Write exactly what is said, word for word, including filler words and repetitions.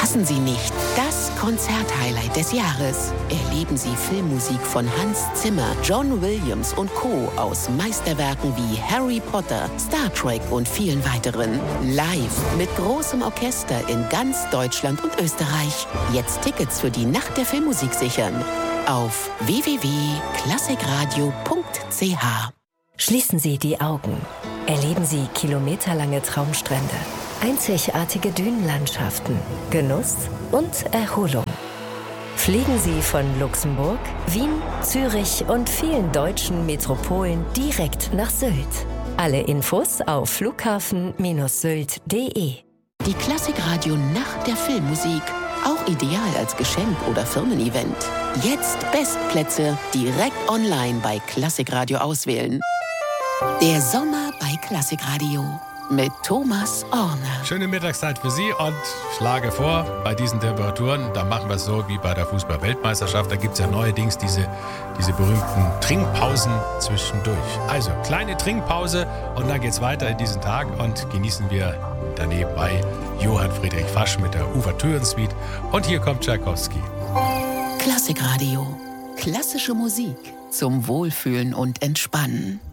Verpassen Sie nicht das Konzerthighlight des Jahres. Erleben Sie Filmmusik von Hans Zimmer, John Williams und Co. aus Meisterwerken wie Harry Potter, Star Trek und vielen weiteren. Live mit großem Orchester in ganz Deutschland und Österreich. Jetzt Tickets für die Nacht der Filmmusik sichern. Auf w w w punkt klassikradio punkt c h. Schließen Sie die Augen. Erleben Sie kilometerlange Traumstrände, einzigartige Dünenlandschaften, Genuss und Erholung. Fliegen Sie von Luxemburg, Wien, Zürich und vielen deutschen Metropolen direkt nach Sylt. Alle Infos auf flughafen Bindestrich sylt punkt de. Die Klassikradio Nacht der Filmmusik. Auch ideal als Geschenk oder Firmen-Event. Jetzt Bestplätze direkt online bei Klassikradio auswählen. Der Sommer bei Klassikradio mit Thomas Orner. Schöne Mittagszeit für Sie und ich schlage vor, bei diesen Temperaturen, da machen wir es so wie bei der Fußball-Weltmeisterschaft, da gibt es ja neuerdings diese, diese berühmten Trinkpausen zwischendurch. Also, kleine Trinkpause und dann geht's weiter in diesen Tag und genießen wir daneben bei Johann Friedrich Fasch mit der Ouvertüren-Suite und hier kommt Tschaikowski. Klassikradio. Klassische Musik zum Wohlfühlen und Entspannen.